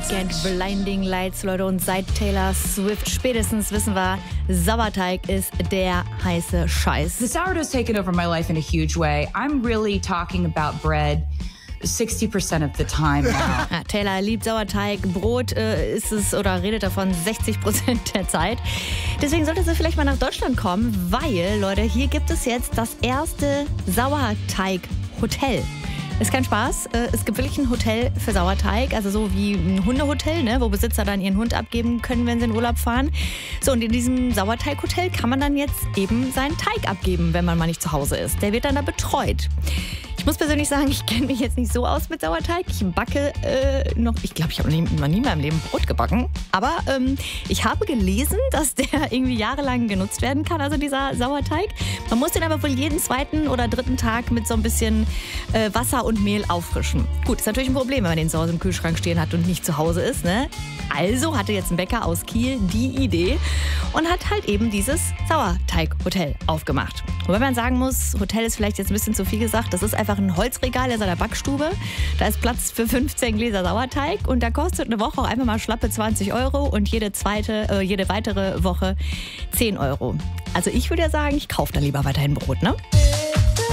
Weekend, Blinding Lights, Leute. Und seit Taylor Swift spätestens wissen wir, Sauerteig ist der heiße Scheiß. The sourdough's taken over my life in a huge way. I'm really talking about bread 60% of the time now. Ja, Taylor liebt Sauerteig, Brot ist es oder redet davon 60% der Zeit. Deswegen sollte sie vielleicht mal nach Deutschland kommen, weil, Leute, hier gibt es jetzt das erste Sauerteig-Hotel. Ist kein Spaß. Es gibt wirklich ein Hotel für Sauerteig, also so wie ein Hundehotel, ne, wo Besitzer dann ihren Hund abgeben können, wenn sie in Urlaub fahren. So, und in diesem Sauerteighotel kann man dann jetzt eben seinen Teig abgeben, wenn man mal nicht zu Hause ist. Der wird dann da betreut. Ich muss persönlich sagen, ich kenne mich jetzt nicht so aus mit Sauerteig. Ich backe ich glaube, ich habe noch nie in meinem Leben Brot gebacken. Aber ich habe gelesen, dass der irgendwie jahrelang genutzt werden kann, also dieser Sauerteig. Man muss den aber wohl jeden zweiten oder dritten Tag mit so ein bisschen Wasser und Mehl auffrischen. Gut, ist natürlich ein Problem, wenn man den zu Hause im Kühlschrank stehen hat und nicht zu Hause ist, ne? Also hatte jetzt ein Bäcker aus Kiel die Idee und hat halt eben dieses Sauerteig-Hotel aufgemacht. Wobei man sagen muss, Hotel ist vielleicht jetzt ein bisschen zu viel gesagt, das ist einfach ein Holzregal in seiner Backstube. Da ist Platz für 15 Gläser Sauerteig und da kostet eine Woche auch einfach mal schlappe 20 € und jede weitere Woche 10 €. Also ich würde ja sagen, ich kaufe dann lieber weiterhin Brot, ne?